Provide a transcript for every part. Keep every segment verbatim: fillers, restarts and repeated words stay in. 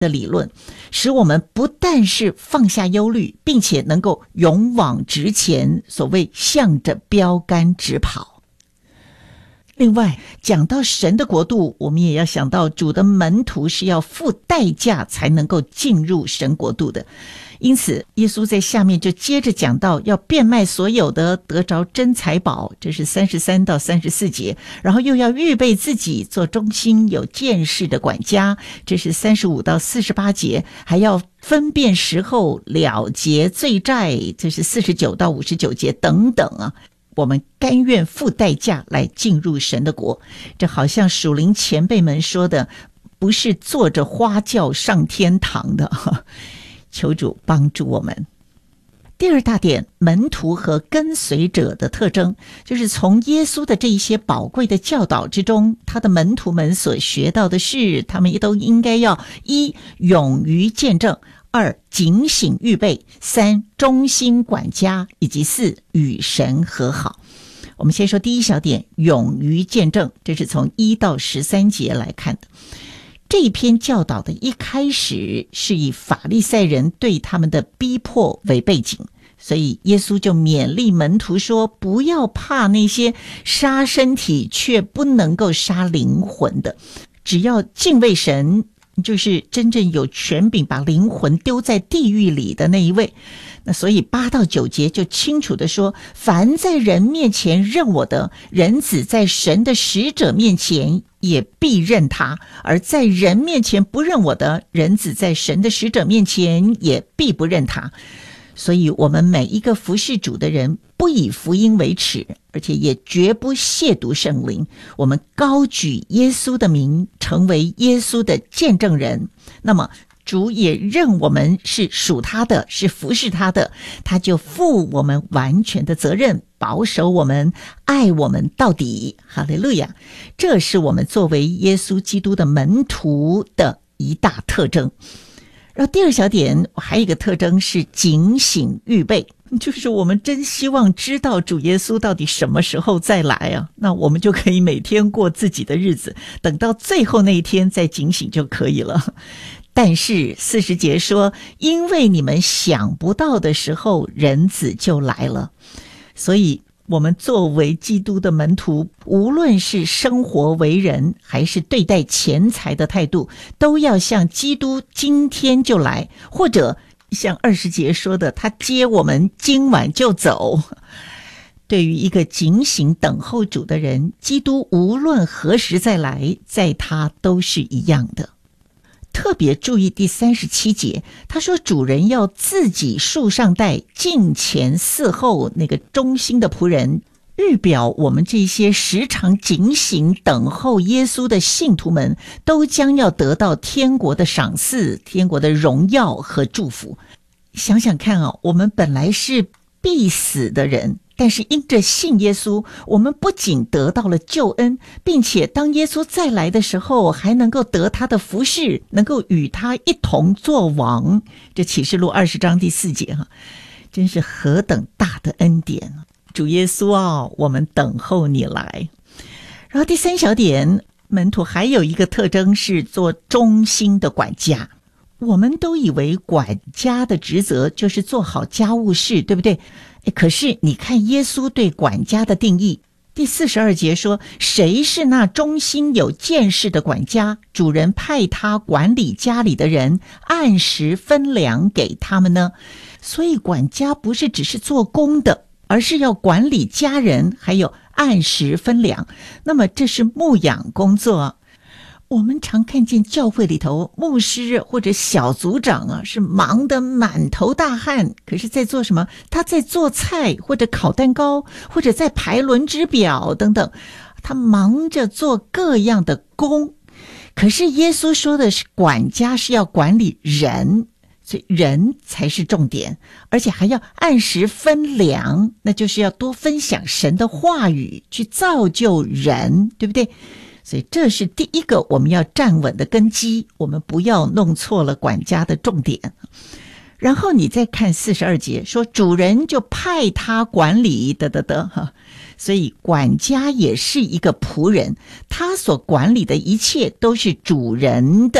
的理论，使我们不但是放下忧虑，并且能够勇往直前，所谓向着标杆直跑。另外，讲到神的国度，我们也要想到主的门徒是要付代价才能够进入神国度的。因此耶稣在下面就接着讲到要变卖所有的，得着真财宝，这是三十三到三十四节，然后又要预备自己做忠心有见识的管家，这是三十五到四十八节，还要分辨时候，了结罪债，这是四十九到五十九节等等啊。我们甘愿付代价来进入神的国，这好像属灵前辈们说的，不是坐着花轿上天堂的。求主帮助我们。第二大点，门徒和跟随者的特征，就是从耶稣的这一些宝贵的教导之中，他的门徒们所学到的是，他们也都应该要一勇于见证，二警醒预备，三忠心管家，以及四与神和好。我们先说第一小点，勇于见证，这是从一到十三节来看的。这一篇教导的一开始是以法利赛人对他们的逼迫为背景，所以耶稣就勉励门徒说，不要怕那些杀身体却不能够杀灵魂的，只要敬畏神，就是真正有权柄把灵魂丢在地狱里的那一位。那所以八到九节就清楚地说，凡在人面前认我的，人子在神的使者面前也必认他；而在人面前不认我的，人子在神的使者面前也必不认他。所以我们每一个服侍主的人，不以福音为耻，而且也绝不亵渎圣灵。我们高举耶稣的名，成为耶稣的见证人。那么主也认我们是属他的，是服侍他的，他就负我们完全的责任，保守我们，爱我们到底。哈利路亚！这是我们作为耶稣基督的门徒的一大特征。然后第二小点，还有一个特征是警醒预备，就是我们真希望知道主耶稣到底什么时候再来啊，那我们就可以每天过自己的日子，等到最后那一天再警醒就可以了。但是四十节说，因为你们想不到的时候，人子就来了。所以我们作为基督的门徒，无论是生活为人，还是对待钱财的态度，都要像基督今天就来，或者像二十节说的，他接我们今晚就走。对于一个警醒等候主的人，基督无论何时再来，在他都是一样的。特别注意第三十七节，他说主人要自己束上带，敬前伺后，那个忠心的仆人，预表我们这些时常警醒等候耶稣的信徒们，都将要得到天国的赏赐，天国的荣耀和祝福。想想看啊，我们本来是必死的人，但是因着信耶稣，我们不仅得到了救恩，并且当耶稣再来的时候，还能够得他的服侍，能够与他一同作王。这启示录二十章第四节哈，真是何等大的恩典！主耶稣啊，我们等候你来。然后第三小点，门徒还有一个特征是做忠心的管家。我们都以为管家的职责就是做好家务事，对不对？可是你看耶稣对管家的定义，第四十二节说，谁是那忠心有见识的管家？主人派他管理家里的人，按时分粮给他们呢。所以管家不是只是做工的，而是要管理家人，还有按时分粮。那么这是牧养工作。我们常看见教会里头牧师或者小组长啊，是忙得满头大汗，可是在做什么？他在做菜，或者烤蛋糕，或者在排轮值表等等，他忙着做各样的工。可是耶稣说的是管家是要管理人，所以人才是重点，而且还要按时分粮，那就是要多分享神的话语，去造就人，对不对？所以这是第一个我们要站稳的根基，我们不要弄错了管家的重点。然后你再看四十二节，说主人就派他管理的的的哈，所以管家也是一个仆人，他所管理的一切都是主人的，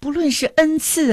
不论是恩赐